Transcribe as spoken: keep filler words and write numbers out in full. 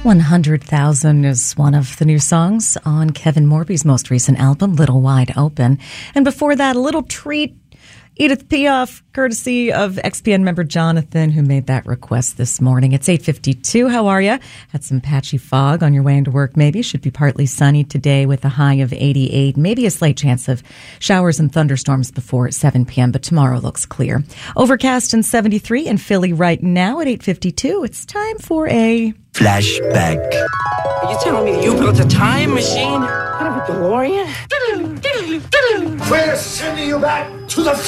one hundred thousand is one of the new songs on Kevin Morby's most recent album, Little Wide Open. And before that, a little treat, Edith Piaf, courtesy of X P N member Jonathan, who made that request this morning. It's eight fifty-two. How are you? Had some patchy fog on your way into work, maybe. Should be partly sunny today with a high of eighty-eight. Maybe a slight chance of showers and thunderstorms before seven p.m., but tomorrow looks clear. Overcast and seventy-three in Philly right now at eight fifty-two. It's time for a flashback. Are you telling me you built a time machine out of a DeLorean? We're sending you back to the